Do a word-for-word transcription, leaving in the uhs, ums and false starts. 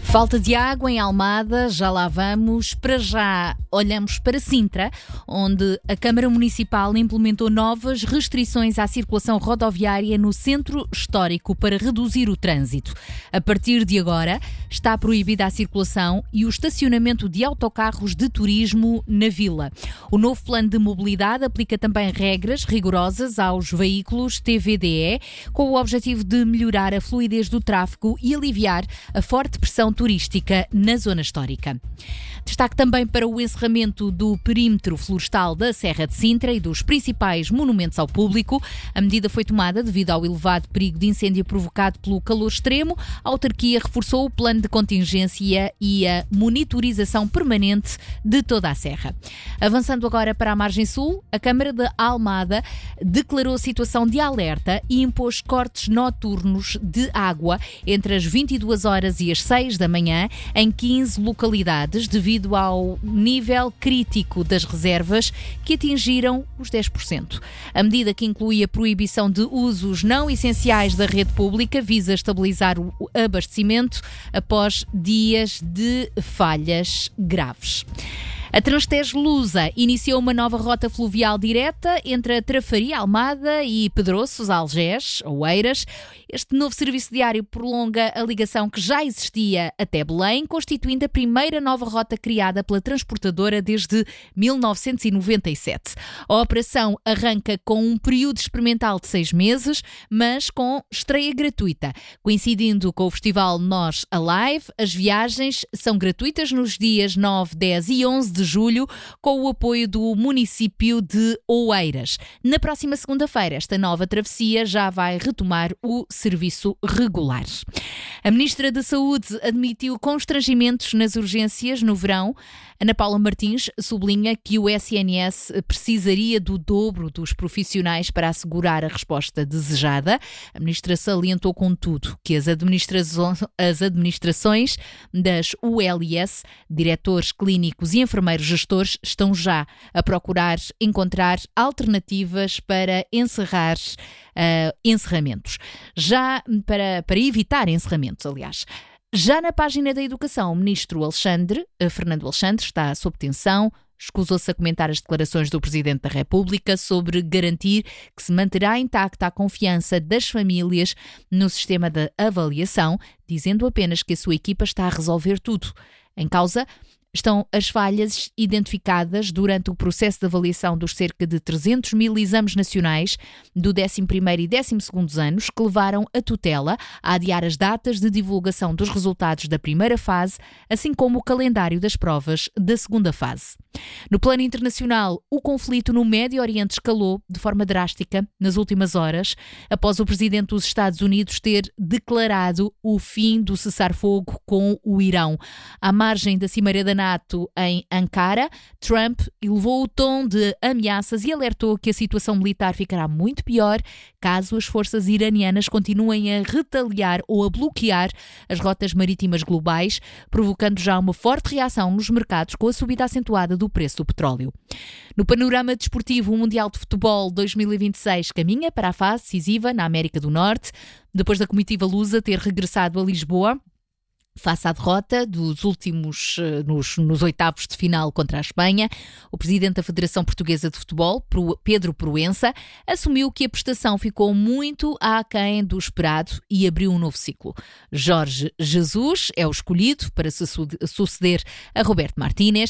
Falta de água em Almada, já lá vamos. Para já olhamos para Sintra, onde a Câmara Municipal implementou novas restrições à circulação rodoviária no centro histórico para reduzir o trânsito. A partir de agora, está proibida a circulação e o estacionamento de autocarros de turismo na vila. O novo plano de mobilidade aplica também regras rigorosas aos veículos T V D E, com o objetivo de melhorar a fluidez do tráfego e aliviar a forte pressão turística na zona histórica. Destaque também para o encerramento do perímetro florestal da Serra de Sintra e dos principais monumentos ao público. A medida foi tomada devido ao elevado perigo de incêndio provocado pelo calor extremo. A autarquia reforçou o plano de contingência e a monitorização permanente de toda a serra. Avançando agora para a margem sul, a Câmara de Almada declarou situação de alerta e impôs cortes noturnos de água entre as vinte e duas horas e as seis da manhã em quinze localidades, devido ao nível crítico das reservas que atingiram os dez por cento. A medida, que inclui a proibição de usos não essenciais da rede pública, visa estabilizar o abastecimento após dias de falhas graves. A Transtejo Lusa iniciou uma nova rota fluvial direta entre a Trafaria, Almada e Pedroços, Algés, Oeiras. Este novo serviço diário prolonga a ligação que já existia até Belém, constituindo a primeira nova rota criada pela transportadora desde mil novecentos e noventa e sete. A operação arranca com um período experimental de seis meses, mas com estreia gratuita. Coincidindo com o festival Nós Alive, as viagens são gratuitas nos dias nove, dez e onze de julho, com o apoio do município de Oeiras. Na próxima segunda-feira, esta nova travessia já vai retomar o serviço regular. A Ministra da Saúde admitiu constrangimentos nas urgências no verão. Ana Paula Martins sublinha que o S N S precisaria do dobro dos profissionais para assegurar a resposta desejada. A Ministra salientou, contudo, que as, administrações, as administrações das U L S, diretores clínicos e enfermeiros gestores, estão já a procurar encontrar alternativas para encerrar uh, encerramentos. Já para, para evitar encerramentos, aliás. Já na página da Educação, o ministro Alexandre, Fernando Alexandre está sob tensão. Escusou-se a comentar as declarações do Presidente da República sobre garantir que se manterá intacta a confiança das famílias no sistema de avaliação, dizendo apenas que a sua equipa está a resolver tudo. Em causa estão as falhas identificadas durante o processo de avaliação dos cerca de trezentos mil exames nacionais do décimo primeiro e décimo segundo anos, que levaram a tutela a adiar as datas de divulgação dos resultados da primeira fase, assim como o calendário das provas da segunda fase. No plano internacional, o conflito no Médio Oriente escalou de forma drástica nas últimas horas, após o presidente dos Estados Unidos ter declarado o fim do cessar-fogo com o Irão. À margem da Cimeira da NATO em Ankara, Trump elevou o tom de ameaças e alertou que a situação militar ficará muito pior caso as forças iranianas continuem a retaliar ou a bloquear as rotas marítimas globais, provocando já uma forte reação nos mercados com a subida acentuada do preço do petróleo. No panorama desportivo, o Mundial de Futebol dois mil e vinte e seis caminha para a fase decisiva na América do Norte, depois da comitiva lusa ter regressado a Lisboa face à derrota dos últimos, nos, nos oitavos de final contra a Espanha. O presidente da Federação Portuguesa de Futebol, Pedro Proença, assumiu que a prestação ficou muito aquém do esperado e abriu um novo ciclo. Jorge Jesus é o escolhido para suceder a Roberto Martínez.